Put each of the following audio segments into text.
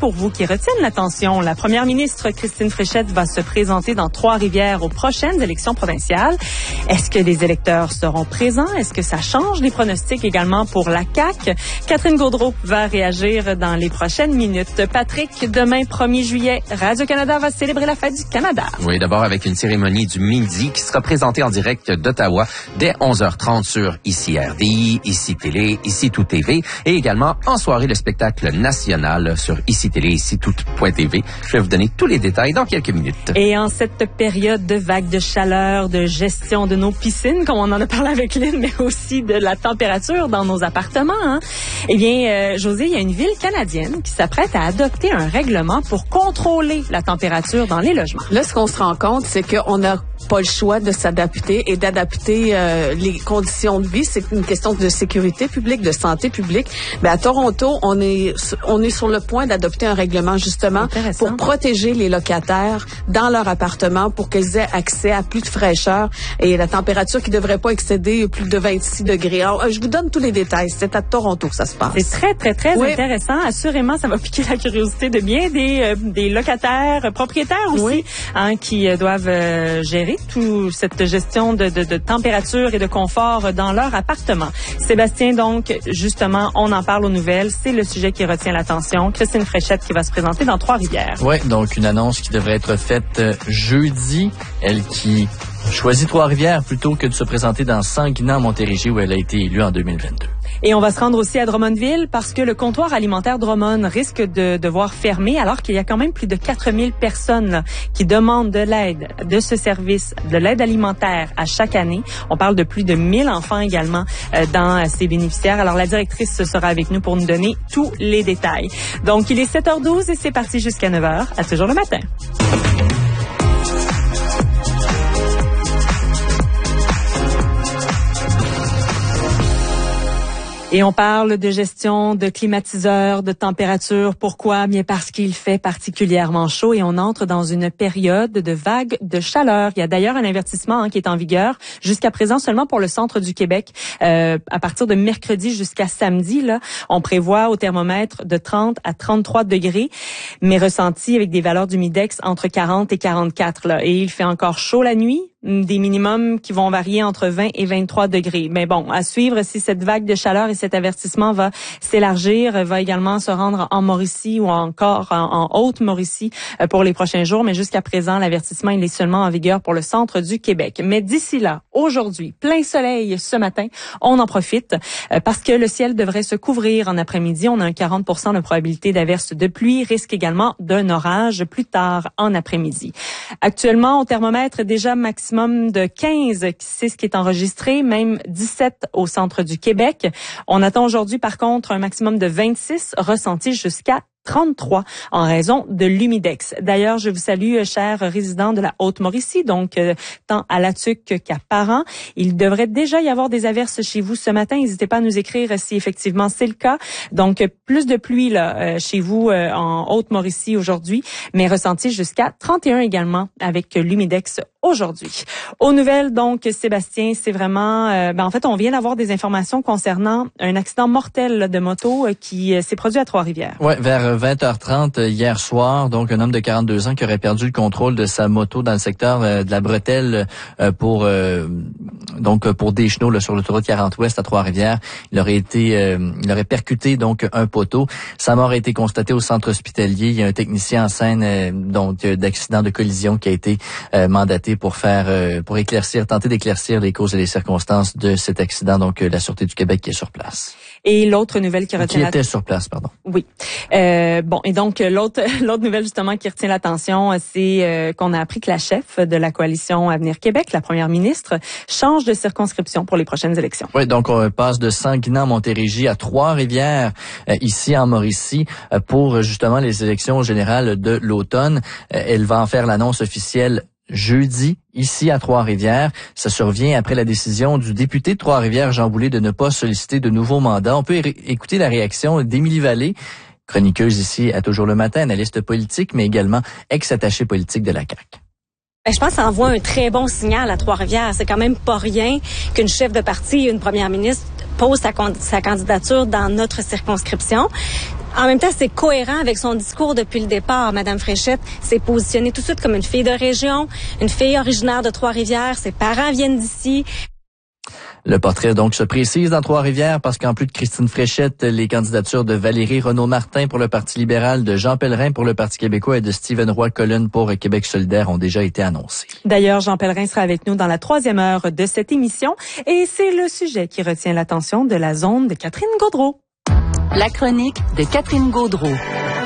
pour vous qui retiennent l'attention. La première ministre Christine Fréchette va se présenter dans Trois-Rivières aux prochaines élections provinciales. Est-ce que les électeurs seront présents? Est-ce que ça change les pronostics également pour la CAQ? Catherine Gaudreault va réagir dans les prochaines minutes. Patrick, demain 1er juillet, Radio-Canada va célébrer la fête du Canada. Oui, d'abord avec une cérémonie du midi qui sera présentée en direct d'Ottawa dès 11h30 sur ICI RDI, ICI Télé, ICI Tout TV et également en soirée le spectacle national sur ICI Télé, ICI Tout.tv. Je vais vous donner tous les détails dans quelques minutes. Et en cette période de vagues de chaleur, de gestion de nos piscines, comme on en a parlé avec Lynn, mais aussi de la température dans nos appartements, eh bien, José, il y a une ville canadienne qui s'apprête à adopter un règlement pour contrôler la température dans les logements. Là, ce qu'on se rend compte, c'est qu'on n'a pas le choix de s'adapter et d'adapter les conditions de vie. C'est une question de sécurité publique, de santé publique. Mais à Toronto, on est sur le point d'adopter un règlement justement pour protéger les locataires dans leur appartement pour qu'ils aient accès à plus de fraîcheur et la température qui devrait pas excéder plus de 26 degrés. Alors, je vous donne tous les détails. C'est à Toronto que ça se passe. C'est très intéressant. Assurément, ça va piquer la curiosité de bien des locataires, propriétaires aussi, qui doivent gérer toute cette gestion de température et de confort dans leur appartement. Sébastien, donc, justement, on en parle aux nouvelles. C'est le sujet qui retient l'attention. Christine Fréchette qui va se présenter dans Trois-Rivières. Oui, donc une annonce qui devrait être faite jeudi. Elle qui choisit Trois-Rivières plutôt que de se présenter dans Sanguinan, Montérégie, où elle a été élue en 2022. Et on va se rendre aussi à Drummondville parce que le comptoir alimentaire Drummond risque de devoir fermer alors qu'il y a quand même plus de 4000 personnes là, qui demandent de l'aide, de ce service, de l'aide alimentaire à chaque année. On parle de plus de 1000 enfants également dans ces bénéficiaires. Alors la directrice sera avec nous pour nous donner tous les détails. Donc il est 7h12 et c'est parti jusqu'à 9h. À toujours le matin. Et on parle de gestion de climatiseurs, de température. Pourquoi? Bien parce qu'il fait particulièrement chaud et on entre dans une période de vague de chaleur. Il y a d'ailleurs un avertissement qui est en vigueur jusqu'à présent seulement pour le centre du Québec. À partir de mercredi jusqu'à samedi, là, on prévoit au thermomètre de 30 à 33 degrés, mais ressenti avec des valeurs d'humidex entre 40 et 44. Là. Et il fait encore chaud la nuit. Des minimums qui vont varier entre 20 et 23 degrés. Mais bon, à suivre si cette vague de chaleur et cet avertissement va s'élargir, va également se rendre en Mauricie ou encore en Haute-Mauricie pour les prochains jours. Mais jusqu'à présent, l'avertissement, il est seulement en vigueur pour le centre du Québec. Mais d'ici là, aujourd'hui, plein soleil ce matin, on en profite parce que le ciel devrait se couvrir en après-midi. On a un 40% de probabilité d'averse de pluie, risque également d'un orage plus tard en après-midi. Actuellement, au thermomètre, déjà maximum de 15, c'est ce qui est enregistré, même 17 au centre du Québec. On attend aujourd'hui, par contre, un maximum de 26 ressenti jusqu'à 33 en raison de l'humidex. D'ailleurs, je vous salue, chers résidents de la Haute-Mauricie, donc tant à Latuc qu'à Parent. Il devrait déjà y avoir des averses chez vous ce matin. N'hésitez pas à nous écrire si effectivement c'est le cas. Donc, plus de pluie là chez vous en Haute-Mauricie aujourd'hui, mais ressenti jusqu'à 31 également avec l'humidex aujourd'hui. Aux nouvelles, donc, Sébastien, c'est vraiment... en fait, on vient d'avoir des informations concernant un accident mortel là, de moto qui s'est produit à Trois-Rivières. Ouais, vers 20h30 hier soir, donc un homme de 42 ans qui aurait perdu le contrôle de sa moto dans le secteur de la Bretelle pour Deschenaux là, sur l'autoroute 40 Ouest à Trois-Rivières. Il aurait percuté donc un poteau. Sa mort a été constatée au centre hospitalier. Il y a un technicien en scène d'accident de collision qui a été mandaté pour tenter d'éclaircir les causes et les circonstances de cet accident. Donc la Sûreté du Québec qui est sur place. Et l'autre nouvelle qui retient était sur place, pardon. Oui. Et donc l'autre nouvelle justement qui retient l'attention, c'est qu'on a appris que la chef de la coalition Avenir Québec, la première ministre, change de circonscription pour les prochaines élections. Oui, donc on passe de Sanguinan, Montérégie à Trois-Rivières, ici en Mauricie, pour justement les élections générales de l'automne. Elle va en faire l'annonce officielle jeudi, ici à Trois-Rivières. Ça survient après la décision du député de Trois-Rivières, Jean Boulet, de ne pas solliciter de nouveaux mandats. On peut écouter la réaction d'Émilie Vallée, chroniqueuse ici à Toujours le matin, analyste politique, mais également ex-attachée politique de la CAQ. Je pense que ça envoie un très bon signal à Trois-Rivières. C'est quand même pas rien qu'une chef de parti et une première ministre pose sa candidature dans notre circonscription. En même temps, c'est cohérent avec son discours depuis le départ. Madame Fréchette s'est positionnée tout de suite comme une fille de région, une fille originaire de Trois-Rivières. Ses parents viennent d'ici. Le portrait donc se précise dans Trois-Rivières parce qu'en plus de Christine Fréchette, les candidatures de Valérie Renaud-Martin pour le Parti libéral, de Jean Pellerin pour le Parti québécois et de Stephen Roy-Collen pour Québec solidaire ont déjà été annoncées. D'ailleurs, Jean Pellerin sera avec nous dans la 3e heure de cette émission et c'est le sujet qui retient l'attention de la zone de Catherine Gaudreault. La chronique de Catherine Gaudreault.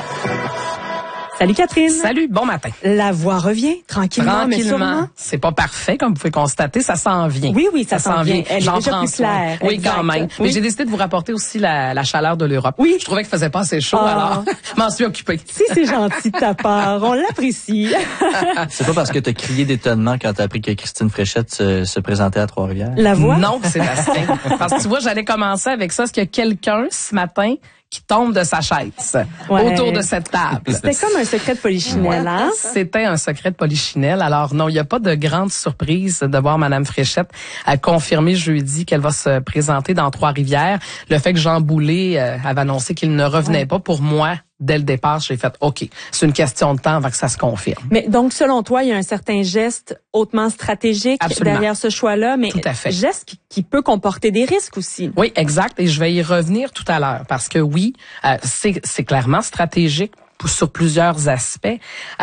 Salut Catherine. Salut, bon matin. La voix revient tranquillement, mais sûrement. C'est pas parfait, comme vous pouvez constater, ça s'en vient. Oui, ça s'en vient. Elle est déjà plus claire. Oui, exact. quand même. Oui. Mais j'ai décidé de vous rapporter aussi la chaleur de l'Europe. Oui. Je trouvais qu'il faisait pas assez chaud, alors m'en suis occupée. Si c'est gentil de ta part, on l'apprécie. C'est pas parce que t'as crié d'étonnement quand t'as appris que Christine Fréchette se présentait à Trois-Rivières? La voix? Non, Sébastien. Parce que tu vois, j'allais commencer avec ça. Est-ce qu'il y a quelqu'un ce matin qui tombe de sa chaise autour de cette table? C'était comme un secret de polichinelle, hein? C'était un secret de polichinelle. Alors non, il n'y a pas de grande surprise de voir Madame Fréchette confirmer jeudi qu'elle va se présenter dans Trois-Rivières. Le fait que Jean Boulet avait annoncé qu'il ne revenait pas, pour moi, dès le départ, j'ai fait OK, c'est une question de temps avant que ça se confirme. Mais donc, selon toi, il y a un certain geste hautement stratégique derrière ce choix-là, mais tout à fait. Geste qui peut comporter des risques aussi. Oui, exact. Et je vais y revenir tout à l'heure parce que oui, c'est clairement stratégique sur plusieurs aspects,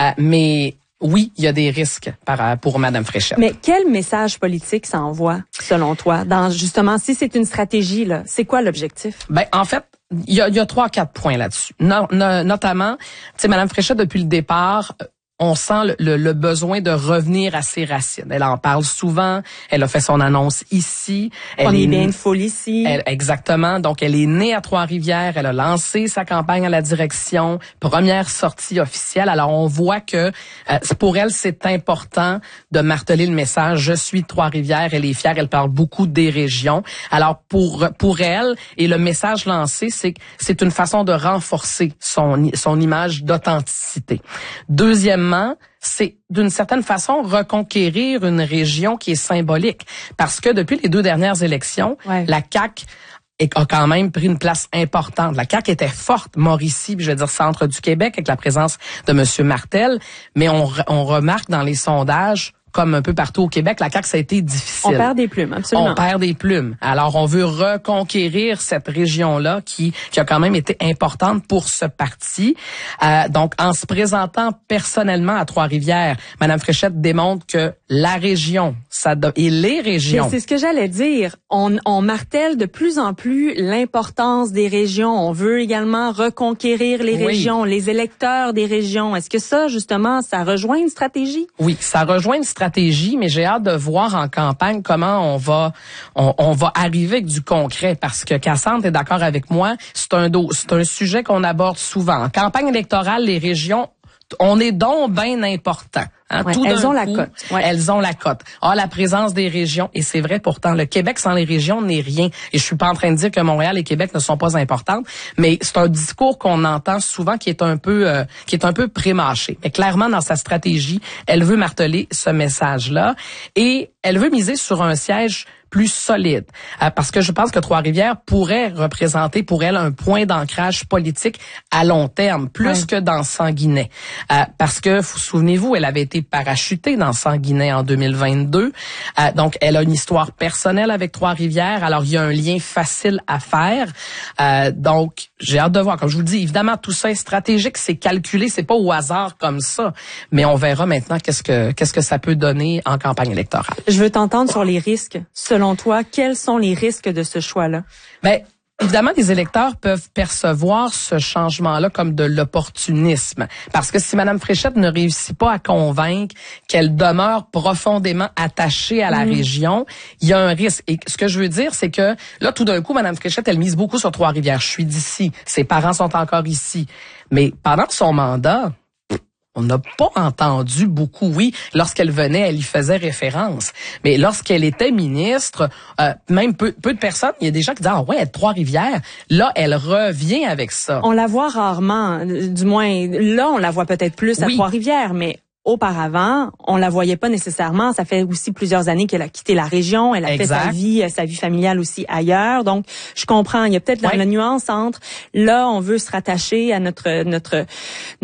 mais oui, il y a des risques pour Madame Fréchette. Mais quel message politique ça envoie, selon toi, dans justement, si c'est une stratégie, là, c'est quoi l'objectif? Ben, en fait, il y a 3-4 points là-dessus. Notamment, tu sais, Madame Fréchette, depuis le départ, on sent le besoin de revenir à ses racines. Elle en parle souvent. Elle a fait son annonce ici. On est bien une foule ici. Exactement. Donc, elle est née à Trois-Rivières. Elle a lancé sa campagne à la direction. Première sortie officielle. Alors, on voit que pour elle, c'est important de marteler le message. Je suis de Trois-Rivières. Elle est fière. Elle parle beaucoup des régions. Alors, pour elle, et le message lancé, c'est une façon de renforcer son image d'authenticité. Deuxièmement, c'est d'une certaine façon reconquérir une région qui est symbolique. Parce que depuis les 2 dernières élections, la CAQ a quand même pris une place importante. La CAQ était forte, Mauricie, je veux dire centre du Québec, avec la présence de Monsieur Martel. Mais on remarque dans les sondages, comme un peu partout au Québec, la CAQ, ça a été difficile. On perd des plumes, absolument. On perd des plumes. Alors, on veut reconquérir cette région-là qui a quand même été importante pour ce parti. Donc, en se présentant personnellement à Trois-Rivières, Madame Fréchette démontre que la région, et les régions. C'est ce que j'allais dire. On martèle de plus en plus l'importance des régions. On veut également reconquérir les régions, les électeurs des régions. Est-ce que ça, justement, ça rejoint une stratégie? Oui, ça rejoint une stratégie, mais j'ai hâte de voir en campagne comment on va arriver avec du concret, parce que Cassandre est d'accord avec moi, c'est un sujet qu'on aborde souvent. En campagne électorale, les régions, on est donc bien important. Hein, elles ont la cote. Elles ont la cote. La présence des régions, et c'est vrai pourtant, le Québec sans les régions n'est rien. Et je suis pas en train de dire que Montréal et Québec ne sont pas importantes, mais c'est un discours qu'on entend souvent qui est un peu prémâché. Mais clairement, dans sa stratégie, elle veut marteler ce message-là et elle veut miser sur un siège plus solide. Parce que je pense que Trois-Rivières pourrait représenter pour elle un point d'ancrage politique à long terme, plus que dans Sanguinet. Parce que, souvenez-vous, elle avait été parachutée dans Sanguinet en 2022. Donc, elle a une histoire personnelle avec Trois-Rivières. Alors, il y a un lien facile à faire. Donc, j'ai hâte de voir. Comme je vous le dis, évidemment, tout ça est stratégique, c'est calculé, c'est pas au hasard comme ça. Mais on verra maintenant qu'est-ce que ça peut donner en campagne électorale. Je veux t'entendre sur les risques. Selon toi, quels sont les risques de ce choix-là? Ben, évidemment, les électeurs peuvent percevoir ce changement-là comme de l'opportunisme. Parce que si Mme Fréchette ne réussit pas à convaincre qu'elle demeure profondément attachée à la région, il y a un risque. Et ce que je veux dire, c'est que là, tout d'un coup, Mme Fréchette, elle mise beaucoup sur Trois-Rivières. Je suis d'ici. Ses parents sont encore ici. Mais pendant son mandat, on n'a pas entendu beaucoup. Oui, lorsqu'elle venait, elle y faisait référence. Mais lorsqu'elle était ministre, même peu de personnes, il y a des gens qui disent « Ah ouais, elle est de Trois-Rivières ». Là, elle revient avec ça. On la voit rarement. Du moins, là, on la voit peut-être plus à Trois-Rivières, mais auparavant, on la voyait pas nécessairement. Ça fait aussi plusieurs années qu'elle a quitté la région. Elle a Exact. fait sa vie familiale aussi ailleurs. Donc, je comprends. Il y a peut-être la nuance entre là, on veut se rattacher à notre